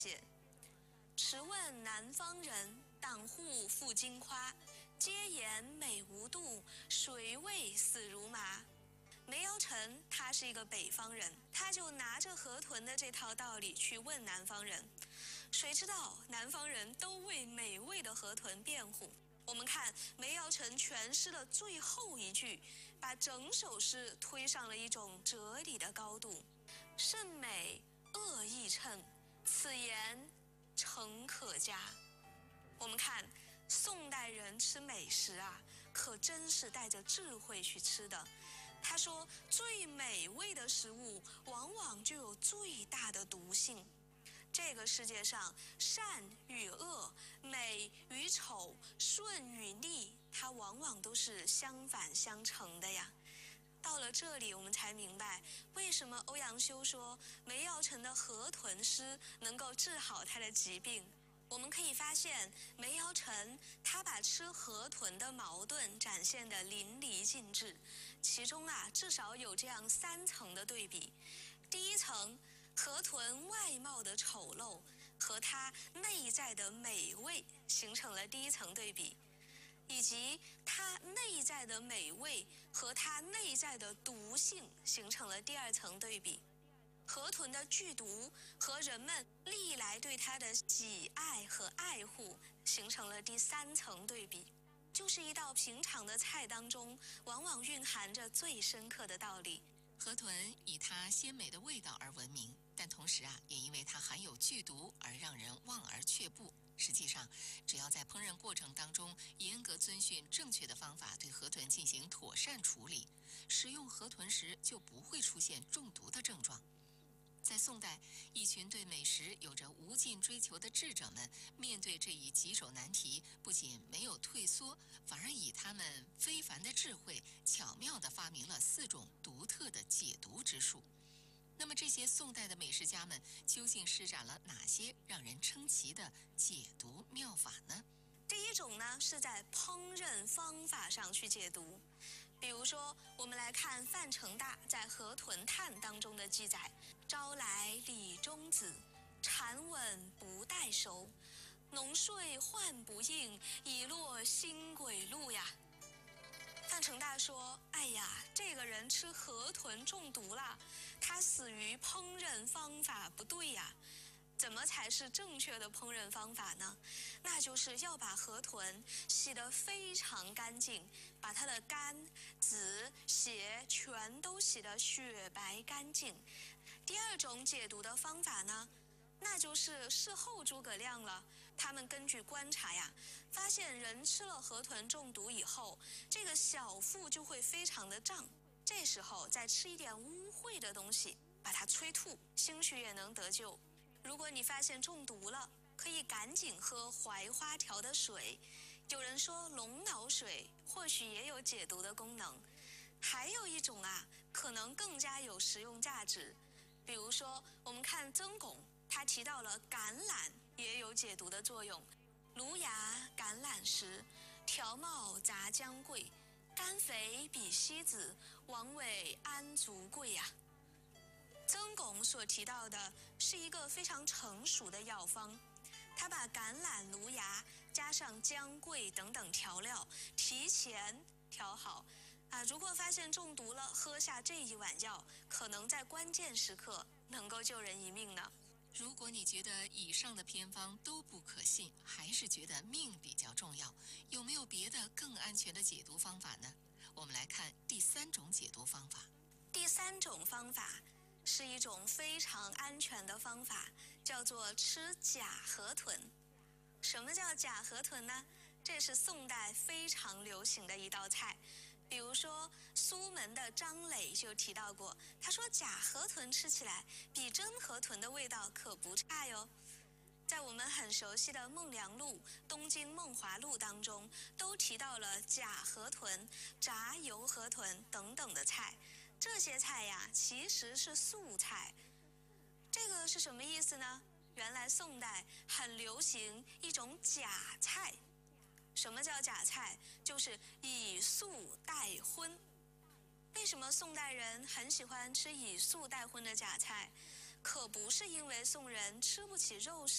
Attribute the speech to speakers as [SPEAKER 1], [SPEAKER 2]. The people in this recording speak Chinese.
[SPEAKER 1] 迟问南方人，党户负荆夸。皆言美无度，谁谓死如麻？梅尧臣他是一个北方人，他就拿着河豚的这套道理去问南方人，谁知道南方人都为美味的河豚辩护。我们看梅尧臣诠释了最后一句，把整首诗推上了一种哲理的高度。甚美恶亦称，此言诚可嘉。我们看宋代人吃美食啊，可真是带着智慧去吃的。他说，最美味的食物往往就有最大的毒性。这个世界上，善与恶、美与丑、顺与逆，它往往都是相反相成的呀。到了这里，我们才明白为什么欧阳修说梅尧臣的河豚诗能够治好他的疾病。我们可以发现，梅尧臣他把吃河豚的矛盾展现得淋漓尽致，其中至少有这样3层的对比。第一层，河豚外貌的丑陋和它内在的美味形成了第一层对比，以及它内在的美味和它内在的毒性形成了第2层对比。河豚的剧毒和人们历来对它的喜爱和爱护形成了第3层对比。就是一道平常的菜当中，往往蕴含着最深刻的道理。
[SPEAKER 2] 河豚以它鲜美的味道而闻名，但同时也因为它含有剧毒而让人望而却步。实际上，只要在烹饪过程当中严格遵循正确的方法对河豚进行妥善处理，食用河豚时就不会出现中毒的症状。在宋代，一群对美食有着无尽追求的智者们，面对这一棘手难题，不仅没有退缩，反而以他们非凡的智慧，巧妙地发明了4种独特的解毒之术。那么这些宋代的美食家们究竟施展了哪些让人称奇的解毒妙法呢？
[SPEAKER 1] 第一种呢，是在烹饪方法上去解毒。比如说，我们来看范成大在《河豚叹》当中的记载：朝来李中子，蝉吻不待熟，浓睡唤不应，已落新轨路呀。范成大说：哎呀，这个人吃河豚中毒了，他死于烹饪方法不对呀。怎么才是正确的烹饪方法呢？那就是要把河豚洗得非常干净，把它的肝、子、血全都洗得雪白干净。第2种解毒的方法呢，那就是事后诸葛亮了。他们根据观察呀，发现人吃了河豚中毒以后，这个小腹就会非常的胀。这时候再吃一点污秽的东西，把它催吐，兴许也能得救。如果你发现中毒了，可以赶紧喝槐花条的水。有人说龙脑水或许也有解毒的功能。还有一种可能更加有实用价值。比如说，我们看曾巩，他提到了橄榄也有解毒的作用。芦芽橄榄实，条茂杂姜桂，甘肥比西子，王尾安足贵呀。曾巩所提到的是一个非常成熟的药方，他把橄榄、芦芽加上姜、桂等等调料提前调好如果发现中毒了，喝下这一碗药，可能在关键时刻能够救人一命呢。
[SPEAKER 2] 如果你觉得以上的偏方都不可信，还是觉得命比较重要，有没有别的更安全的解毒方法呢？我们来看第3种解毒方法。
[SPEAKER 1] 第3种方法是一种非常安全的方法，叫做吃假河豚。什么叫假河豚呢？这是宋代非常流行的一道菜。比如说，苏门的张磊就提到过，他说假河豚吃起来比真河豚的味道可不差哟。在我们很熟悉的《孟良录》《东京梦华录》当中，都提到了假河豚、炸油河豚等等的菜。这些菜呀，其实是素菜。这个是什么意思呢？原来宋代很流行一种假菜。什么叫假菜？就是以素代荤。为什么宋代人很喜欢吃以素代荤的假菜？可不是因为宋人吃不起肉食